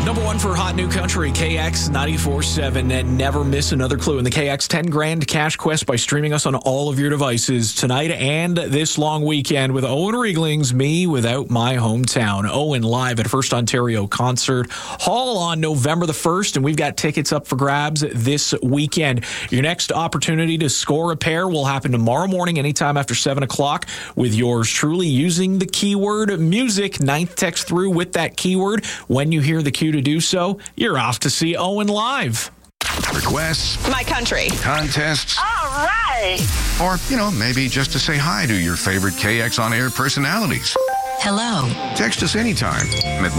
Number one for Hot New Country, KX 94.7, and never miss another clue in the KX 10 Grand Cash Quest by streaming us on all of your devices tonight and this long weekend with Owen Riegling's Me Without My Hometown. Owen live at First Ontario Concert Hall on November the 1st, and we've got tickets up for grabs this weekend. Your next opportunity to score a pair will happen tomorrow morning anytime after 7 o'clock with yours truly using the keyword music. Ninth text through with that keyword. When you hear the cue to do so, you're off to see Owen live. Requests, My country. contests, All right. or, maybe just to say hi to your favorite KX On-Air personalities. Hello. Text us anytime at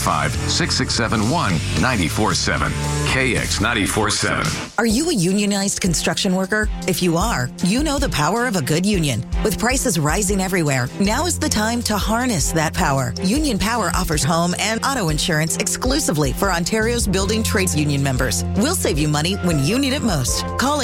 905-667-1947. KX 94.7. Are you a unionized construction worker? If you are, you know the power of a good union. With prices rising everywhere, now is the time to harness that power. Union Power offers home and auto insurance exclusively for Ontario's building trades union members. We'll save you money when you need it most. Call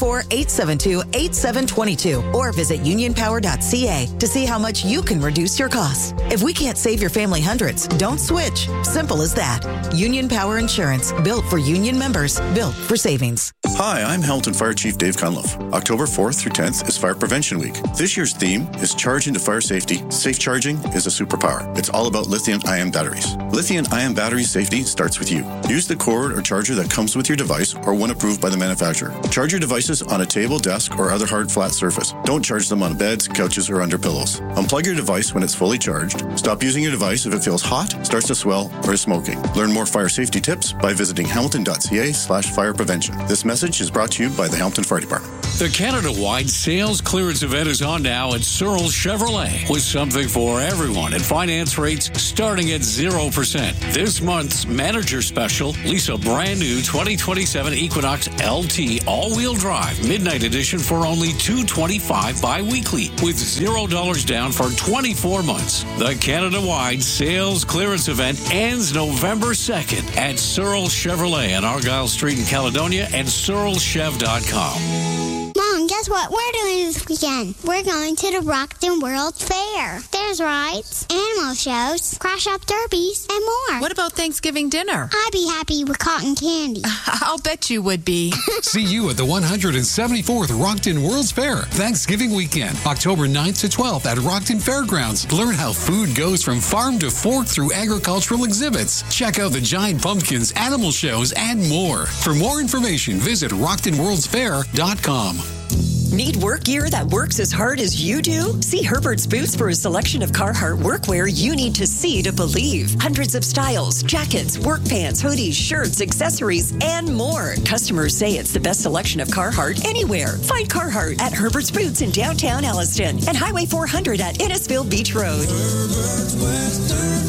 844-872-8722 or visit unionpower.ca to see how much you can reduce your costs. If we can't save your family hundreds, don't switch. Simple as that. Union Power Insurance, built for union members, built for savings. Hi, I'm Hamilton Fire Chief Dave Cunliffe. October 4th through 10th is Fire Prevention Week. This year's theme is Charge into Fire Safety. Safe charging is a superpower. It's all about lithium-ion batteries. Lithium-ion battery safety starts with you. Use the cord or charger that comes with your device or one approved by the manufacturer. Charge your devices on a table, desk, or other hard, flat surface. Don't charge them on beds, couches, or under pillows. Unplug your device when it's fully charged. Stop using your device if it feels hot, starts to swell, or is smoking. Learn more fire safety tips by visiting hamilton.ca/fire prevention. This message is brought to you by the Hamilton Fire Department. The Canada-wide sales clearance event is on now at Searle Chevrolet with something for everyone and finance rates starting at 0%. This month's manager special, lease a brand new 2027 Equinox LT all-wheel drive midnight edition for only $225 bi-weekly with $0 down for 24 months. The Canada-wide sales clearance event ends November 2nd at Searle Chevrolet on Argyle Street in Caledonia and searlechev.com. Mom, guess what we're doing this weekend? We're going to the Rockton World Fair. There's rides, animal shows, crash-up derbies, and more. What about Thanksgiving dinner? I'd be happy with cotton candy. I'll bet you would be. See you at the 174th Rockton World's Fair, Thanksgiving weekend, October 9th to 12th at Rockton Fairgrounds. Learn how food goes from farm to fork through agricultural exhibits. Check out the giant pumpkins, animal shows, and more. For more information, visit RocktonWorldsFair.com. Need work gear that works as hard as you do? See Herbert's Boots for a selection of Carhartt workwear you need to see to believe. Hundreds of styles, jackets, work pants, hoodies, shirts, accessories, and more. Customers say it's the best selection of Carhartt anywhere. Find Carhartt at Herbert's Boots in downtown Elliston and Highway 400 at Innisfil Beach Road. Herbert's Western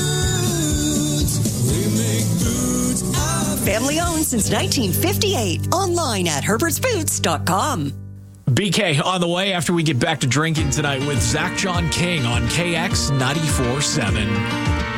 Boots. We make boots. Family owned since 1958. Online at herbertsboots.com. BK on the way after we get back to drinking tonight with Zach John King on KX 94.7.